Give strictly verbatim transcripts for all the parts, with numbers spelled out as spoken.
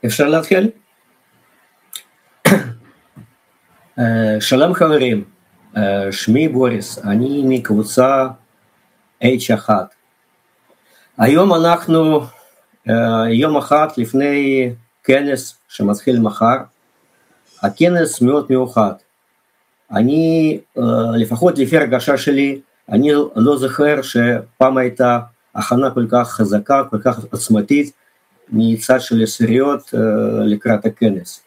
אפשר להתחיל? שלום חברים, שמי בוריס, אני מקבוצה אייץ' אחת. היום אנחנו יום אחד לפני כנס שמתחיל מחר. הכנס מאוד מיוחד. אני, לפחות לפי הרגשה שלי, אני לא זוכר שפעם הייתה הכנה כל כך חזקה, כל כך עוצמתית, מצד של עשיריות לקראת הכנס.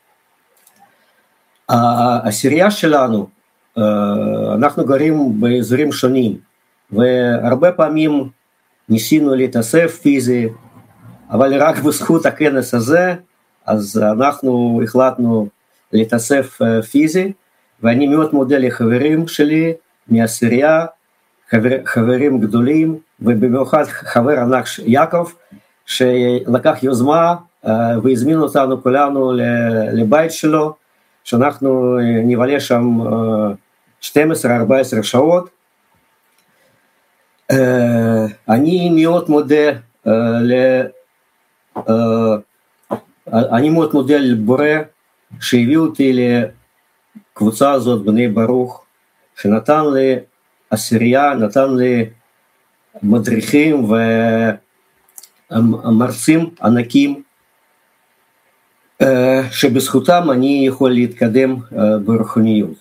העשירייה שלנו, אנחנו גרים באזורים שונים, והרבה פעמים ניסינו להתאסף פיזי, אבל רק בזכות הכנס הזה, אז אנחנו החלטנו להתאסף פיזי, ואני מאוד מודה לחברים שלי מהעשירייה, חבר, חברים גדולים, ובמיוחד חבר ענק יעקב, שלקח יוזמה והזמין אותנו כולנו לבית שלו, שאנחנו נבלה שם שתים עשרה ארבע עשרה שעות. אני מאוד מודה ל... אני מאוד מודה לבורא שהביא אותי לקבוצה הזאת בני ברוך, שנתן לי עשירייה, נתן לי מדריכים ומרצים ענקים, שבזכותם אני יכול להתקדם ברוחניות.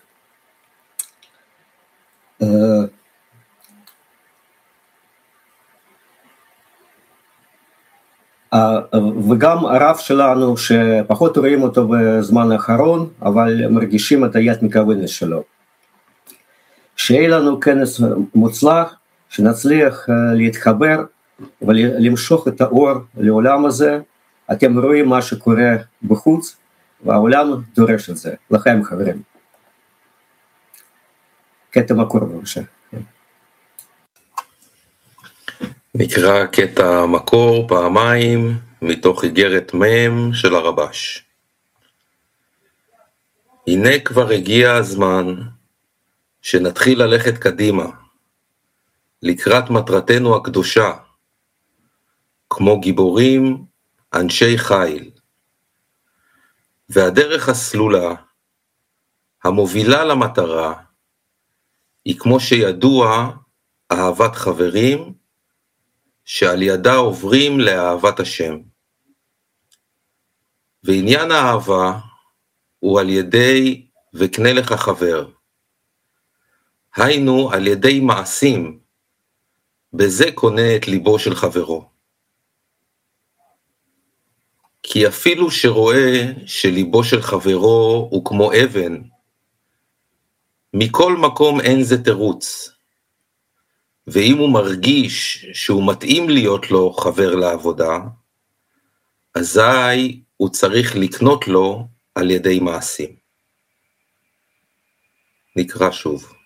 וגם הרב שלנו, שפחות רואים אותו בזמן האחרון, אבל מרגישים את היד מכוונת שלו. שיהיה לנו כנס מוצלח, שנצליח להתחבר ולמשוך את האור לעולם הזה. אתם רואים מה שקורה בחוץ, והעולם דורש את זה. לכם חברים. קטע מקור בבקשה. נקרא קטע מקור פעמיים מתוך איגרת מ' של הרבש. הנה כבר הגיע הזמן שנתחיל ללכת קדימה, לקראת מטרתנו הקדושה, כמו גיבורים, אנשי חיל. והדרך הסלולה, המובילה למטרה, היא כמו שידוע אהבת חברים, שעל ידה עוברים לאהבת השם. ועניין האהבה הוא על ידי וקנה לך חבר. היינו על ידי מעשים, בזה קונה את ליבו של חברו. כי אפילו שרואה שליבו של חברו הוא כמו אבן, מכל מקום אין זה תירוץ. ואם הוא מרגיש שהוא מתאים להיות לו חבר לעבודה, אזי הוא צריך לקנות לו על ידי מעשים. נקרא שוב.